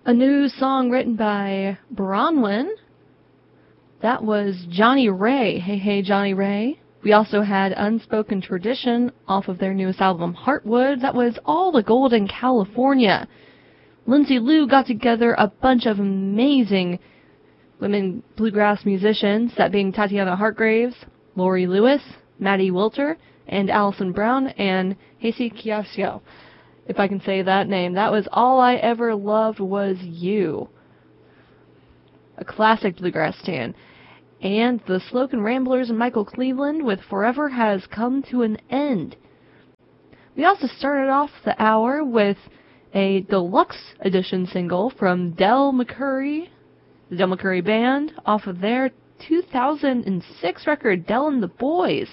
A new song written by Bronwyn. That was Johnny Ray. Hey, hey, Johnny Ray. We also had Unspoken Tradition off of their newest album, Heartwood. That was All the Gold in California. Lindsay Lou got together a bunch of amazing women bluegrass musicians, that being Tatiana Hartgraves, Lori Lewis, Maddie Wilter, and Allison Brown, and Hasey Kiasio, if I can say that name. That was All I Ever Loved Was You. A classic bluegrass tune. And the Slocum Ramblers and Michael Cleveland with Forever Has Come to an End. We also started off the hour with a deluxe edition single from Del McCoury, the Del McCoury Band, off of their 2006 record, Del and the Boys.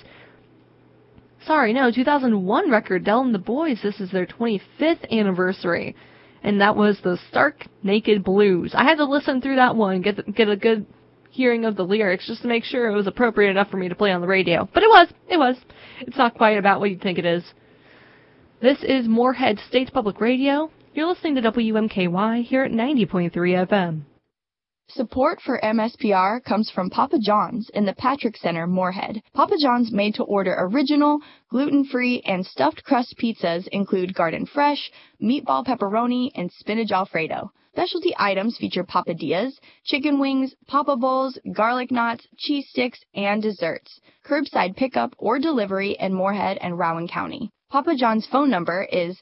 2001 record, Del and the Boys. This is their 25th anniversary. And that was the Stark Naked Blues. I had to listen through that one, get a good hearing of the lyrics, just to make sure it was appropriate enough for me to play on the radio. But it was. It's not quite about what you'd think it is. This is Moorhead State Public Radio. You're listening to WMKY here at 90.3 FM. Support for MSPR comes from Papa John's in the Patrick Center, Moorhead. Papa John's made-to-order original, gluten-free, and stuffed crust pizzas include garden fresh, meatball pepperoni, and spinach alfredo. Specialty items feature papadillas, chicken wings, papa bowls, garlic knots, cheese sticks, and desserts. Curbside pickup or delivery in Moorhead and Rowan County. Papa John's phone number is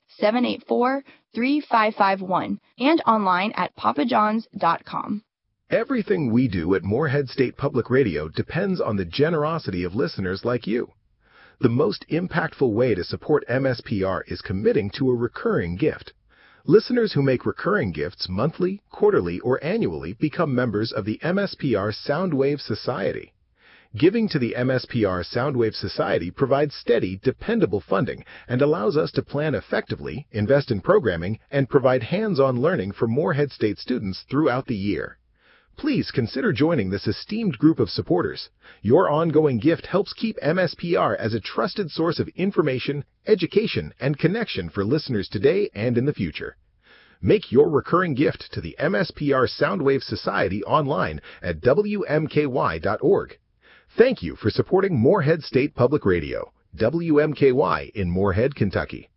784-3551 and online at papajohns.com. Everything we do at Moorhead State Public Radio depends on the generosity of listeners like you. The most impactful way to support MSPR is committing to a recurring gift. Listeners who make recurring gifts monthly, quarterly, or annually become members of the MSPR Soundwave Society. Giving to the MSPR Soundwave Society provides steady, dependable funding and allows us to plan effectively, invest in programming, and provide hands-on learning for Moorhead State students throughout the year. Please consider joining this esteemed group of supporters. Your ongoing gift helps keep MSPR as a trusted source of information, education, and connection for listeners today and in the future. Make your recurring gift to the MSPR Soundwave Society online at WMKY.org. Thank you for supporting Moorhead State Public Radio, WMKY in Moorhead, Kentucky.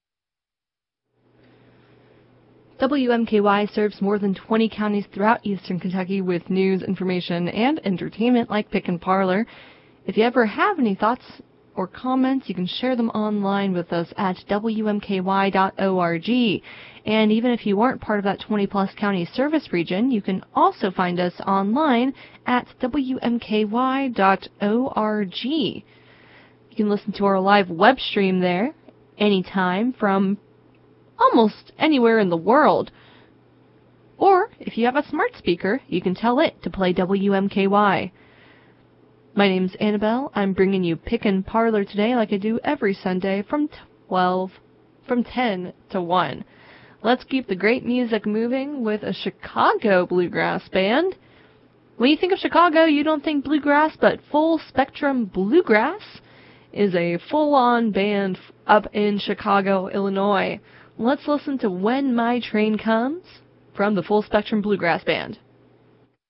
WMKY serves more than 20 counties throughout eastern Kentucky with news, information, and entertainment like Pick and Parlor. If you ever have any thoughts or comments, you can share them online with us at WMKY.org. And even if you aren't part of that 20-plus county service region, you can also find us online at WMKY.org. You can listen to our live web stream there anytime from almost anywhere in the world. Or, if you have a smart speaker, you can tell it to play WMKY. My name's Annabelle. I'm bringing you Pick and Parlor today like I do every Sunday from 10 to 1. Let's keep the great music moving with a Chicago bluegrass band. When you think of Chicago, you don't think bluegrass, but Full Spectrum Bluegrass is a full-on band up in Chicago, Illinois. Let's listen to When My Train Comes from the Full Spectrum Bluegrass Band.